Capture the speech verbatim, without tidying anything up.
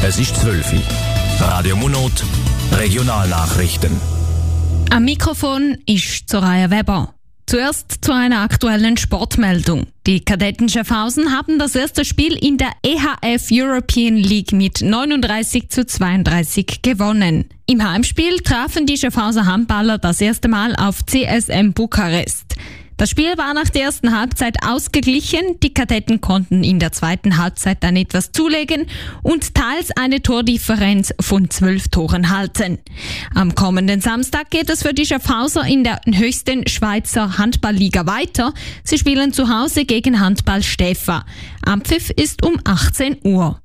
Es ist zwölf Uhr. Radio Munot, Regionalnachrichten. Am Mikrofon ist Soraya Weber. Zuerst zu einer aktuellen Sportmeldung. Die Kadetten Schaffhausen haben das erste Spiel in der E H F European League mit neununddreißig zu zweiunddreißig gewonnen. Im Heimspiel trafen die Schaffhauser Handballer das erste Mal auf C S M Bukarest. Das Spiel war nach der ersten Halbzeit ausgeglichen. Die Kadetten konnten in der zweiten Halbzeit dann etwas zulegen und teils eine Tordifferenz von zwölf Toren halten. Am kommenden Samstag geht es für die Schaffhauser in der höchsten Schweizer Handballliga weiter. Sie spielen zu Hause gegen Handball Stäfa. Anpfiff ist um achtzehn Uhr.